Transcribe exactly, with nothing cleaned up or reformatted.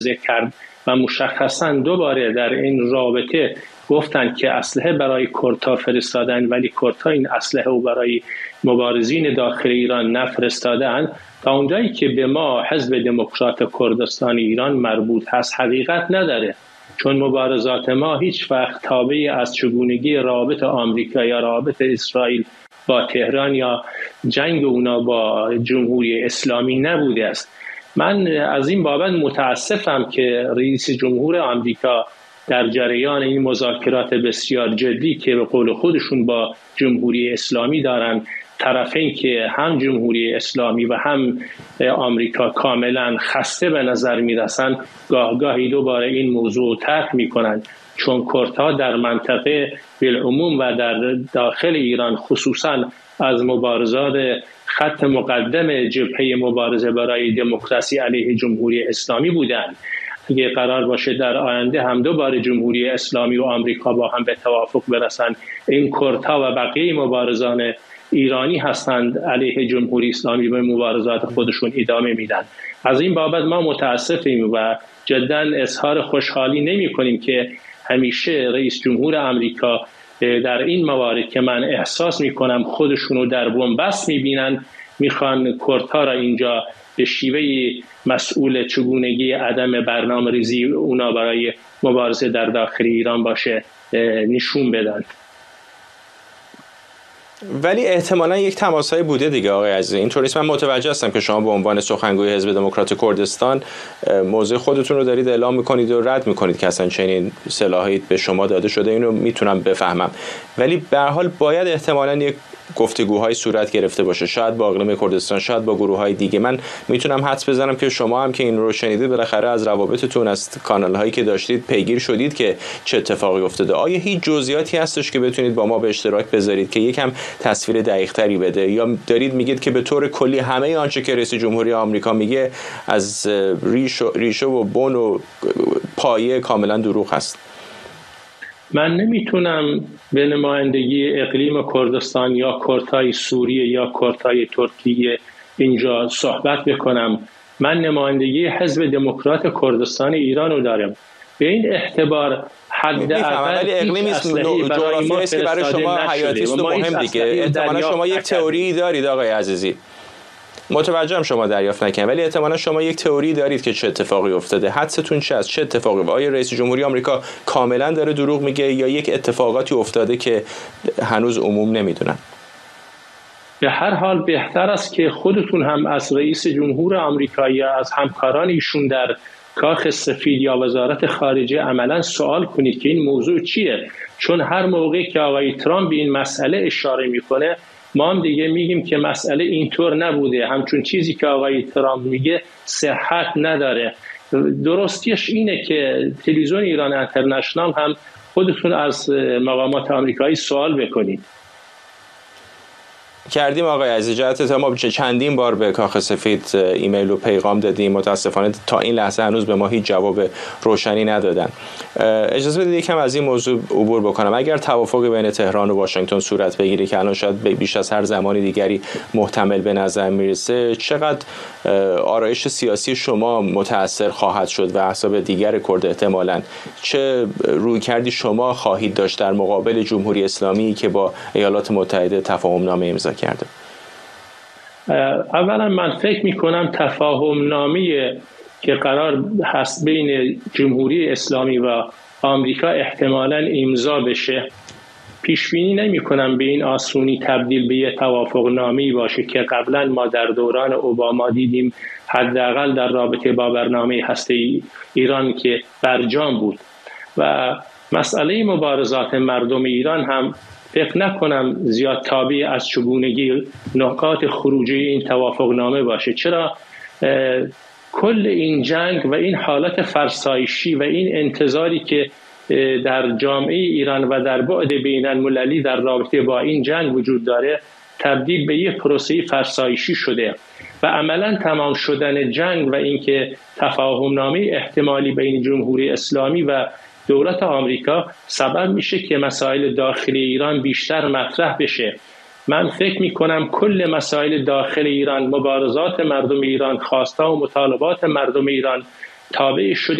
کرد و مشخصاً دوباره در این رابطه گفتند که اسلحه برای کردها فرستادن، ولی کردها این اسلحه رو برای مبارزین داخل ایران نفرستادن. تا اونجایی که به ما حزب دموکرات کردستان ایران مربوط هست حقیقت نداره، چون مبارزات ما هیچ وقت تابع از چگونگی رابط آمریکا یا رابط اسرائیل با تهران یا جنگ اونا با جمهوری اسلامی نبوده است. من از این بابت متاسفم که رئیس جمهور آمریکا در جریان این مذاکرات بسیار جدی که به قول خودشون با جمهوری اسلامی دارن، طرفین که هم جمهوری اسلامی و هم آمریکا کاملا خسته به نظر میرسن، گاه گاهی دوباره این موضوع طرح میکنن، چون کردها در منطقه بالعموم و در داخل ایران خصوصا از مبارزات خط مقدم جبهه مبارزه برای دموکراسی علیه جمهوری اسلامی بودند. اگه قرار باشه در آینده هم دوباره جمهوری اسلامی و آمریکا با هم به توافق برسن، این کردها و بقیه مبارزان ایرانی هستند علیه جمهوری اسلامی به مبارزات خودشون ادامه میدن. از این بابت ما متاسفیم و جدا اظهار خوشحالی نمی کنیم که همیشه رئیس جمهور آمریکا در این موارد که من احساس می کنم خودشونو در بن‌بست می بینن، میخوان کردها را اینجا به شیوه مسئول چگونگی عدم برنامه ریزی اونا برای مبارزه در داخل ایران باشه نشون بدن. ولی احتمالاً یک تماس‌های بوده دیگه آقای عزیزی. اینطوری است، من متوجه هستم که شما به عنوان سخنگوی حزب دموکرات کردستان موضع خودتون رو دارید اعلام می‌کنید و رد می‌کنید که اصلا چنین سلاحی به شما داده شده، اینو میتونم بفهمم، ولی به هر حال باید احتمالاً یک گفتگوهای صورت گرفته باشه، شاید با اقلیم کردستان، شاید با گروه‌های دیگه. من میتونم حدس بزنم که شما هم که این رو شنیدید بالاخره از روابطتون از کانال‌هایی که داشتید پیگیر شدید که چه اتفاقی افتاده. آیا هیچ جزئیاتی هستش که بتونید با ما به اشتراک بذارید که یکم تصویر دقیق‌تری بده، یا دارید میگید که به طور کلی همه آنچه که رئیس جمهوری آمریکا میگه از ریشه ریشه و بن و پایه کاملا دروغ هست؟ من نمیتونم به نمایندگی اقلیم کردستان یا کردهای سوریه یا کردهای ترکیه اینجا صحبت بکنم. من نمایندگی حزب دموکرات کردستان ایران رو دارم. به این اعتبار حداقل ولی اقلیم جغرافیایی است که برای شما حیاتی است و مهم دیگه. احتمالاً شما یک تئوری دارید آقای عزیزی. متوجهم شما دریافت نکنید، ولی احتمالاً شما یک تئوری دارید که چه اتفاقی افتاده. حدستون چه است؟ چه اتفاقی؟ آیا رئیس جمهوری آمریکا کاملا داره دروغ میگه یا یک اتفاقاتی افتاده که هنوز عموم نمیدونن؟ به هر حال بهتر است که خودتون هم از رئیس جمهور آمریکا یا از همکاران ایشون در کاخ سفید یا وزارت خارجه عملا سوال کنید که این موضوع چیه، چون هر موقع که آقای ترامپ به این مسئله اشاره میکنه ما هم دیگه میگیم که مسئله اینطور نبوده، همچون چیزی که آقای ترامپ میگه صحت نداره. درستیش اینه که تلویزیون ایران اینترنشنال هم خودتون از مقامات آمریکایی سوال بکنید. کردیم آقای عزیز، جهت ما چندین بار به کاخ سفید ایمیل و پیغام دادیم، متاسفانه تا این لحظه هنوز به ما هیچ جواب روشنی ندادن. اجازه بدید یکم از این موضوع عبور بکنم. اگر توافق بین تهران و واشنگتن صورت بگیره که الان شاید بیش از هر زمانی دیگری محتمل به نظر میرسه، چقدر آرایش سیاسی شما متأثر خواهد شد و احزاب دیگر کرد احتمالاً چه رویکردی شما خواهید داشت در مقابل جمهوری اسلامی که با ایالات متحده تفاهم نامه امضا کرده؟ اولا من فکر میکنم تفاهم نامه که قرار هست بین جمهوری اسلامی و آمریکا احتمالاً امضا بشه، پیش بینی نمی کنم به این آسونی تبدیل به یه توافق نامه‌ای باشه که قبلا ما در دوران اوباما دیدیم، حداقل در رابطه با برنامه هسته‌ای ایران که برجام بود. و مسئله مبارزات مردم ایران هم فکر نکنم زیاد تابع از چگونگی نقاط خروجی این توافق نامه باشه. چرا کل این جنگ و این حالت فرسایشی و این انتظاری که در جامعه ایران و در بعد بین المللی در رابطه با این جنگ وجود داره تبدیل به یک پروسه فرسایشی شده و عملا تمام شدن جنگ و اینکه تفاهم نامه احتمالی بین جمهوری اسلامی و دولت آمریکا سبب میشه که مسائل داخلی ایران بیشتر مطرح بشه. من فکر میکنم کل مسائل داخل ایران، مبارزات مردم ایران، خواسته و مطالبات مردم ایران تابع شده